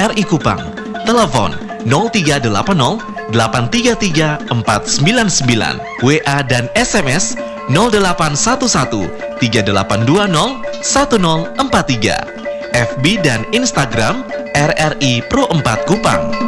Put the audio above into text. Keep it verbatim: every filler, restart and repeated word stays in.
R I Kupang. Telepon nol tiga delapan nol delapan tiga tiga empat sembilan sembilan. W A dan S M S nol delapan satu satu tiga delapan dua nol satu nol empat tiga. F B dan Instagram R R I Pro empat Kupang.